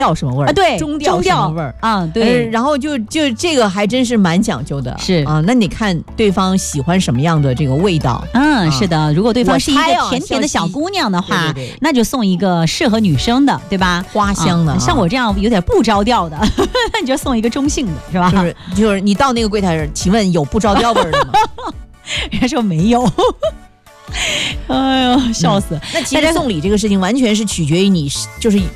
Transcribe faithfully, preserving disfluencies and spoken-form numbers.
调什么味儿啊？对， 中调什么味儿啊？对、 呃，然后就就这个还真是蛮讲究的， 是啊。那你看对方喜欢什么样的这个味道？ 嗯，啊、是的。如果对方是一个甜甜的小姑娘的话， 啊、对对对， 那就送一个适合女生的，对吧？ 花香的、啊啊。像我这样有点不着调的，那你就送一个中性的，是吧？ 就是就是你到那个柜台时，请问有不着调味儿的吗？ 人家说没有。哎呦，笑死！ 嗯、那其实送礼这个事情完全是取决于你，就是